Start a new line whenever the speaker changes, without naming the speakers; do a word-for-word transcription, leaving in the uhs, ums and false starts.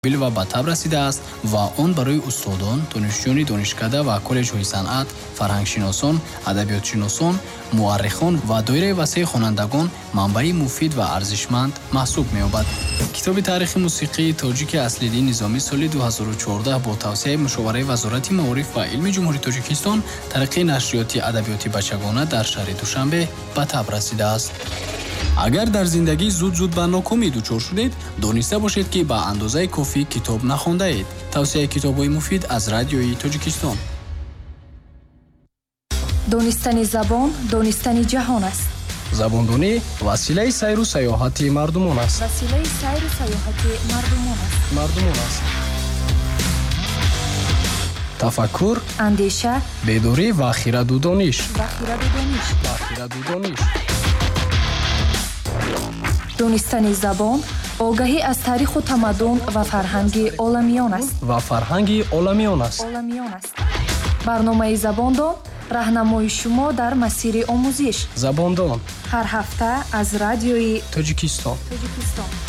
ва ба таб расидааст ва он барои устодон, донишҷӯёни донишкада ва коллеҷҳои санъат, фарҳангшиносон, адабиётшиносон, муаррихон ва доираи васеъи хонандагон манбаи муфид ва арзишманд маҳсуб меёбад. Китоби таърихи мусиқии тоҷики Аслиддин Низомӣ соли ду ҳазору чордаҳ бо тавсияи мушовараи Вазорати маориф ва илми Ҷумҳурии Тоҷикистон тариқаи нашриёти адабиёти бачагона дар шаҳри Душанбе ба таб расидааст. Агар дар зиндагӣ зуд-зуд ба нокомӣ дучор шудед, дониста бошед, ки ба андозаи кофӣ китоб нахондаед. Тавсияи китобҳои муфид аз Радиои Тоҷикистон.
донистани забон донистани ҷаҳон аст.
Забондонӣ василаи сайру сайёҳати мардумон аст.
василаи сайру сайёҳати мардумон аст.
мардумон аст. тафаккур,
андеша,
бедорӣ ва хираду дониш.
ва хираду дониш.
ва хираду дониш.
донистани забон огаҳӣ аз таъриху тамаддун ва фарҳанги оламиён аст.
ва фарҳанги оламиён аст.
оламиён аст. барномаи Забондон раҳнамои шумо дар масири омӯзиш.
Забондон
ҳар ҳафта аз Радиои
Тоҷикистон.
Тоҷикистон.